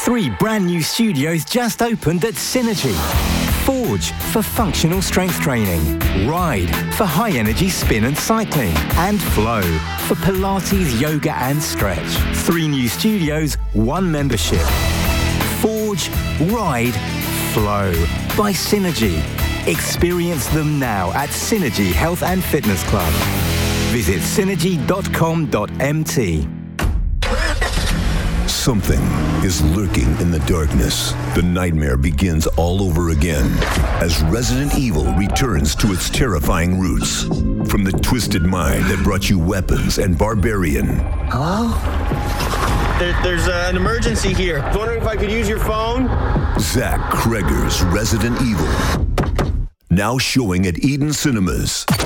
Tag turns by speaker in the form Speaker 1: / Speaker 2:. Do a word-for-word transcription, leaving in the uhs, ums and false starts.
Speaker 1: Three brand new studios just opened at Synergy. Forge for functional strength training, Ride for high energy spin and cycling, and Flow for Pilates, yoga and stretch. Three new studios, one membership. Forge, Ride, Flow by Synergy. Experience them now at Synergy Health and Fitness Club. Visit synergy dot com dot m t.
Speaker 2: Something is lurking in the darkness. The nightmare begins all over again as Resident Evil returns to its terrifying roots. From the twisted mind that brought you weapons and Barbarian.
Speaker 3: Hello? There, there's uh, an emergency here. I was wondering if I could use your phone?
Speaker 2: Zach Kreger's Resident Evil. Now showing at Eden Cinemas.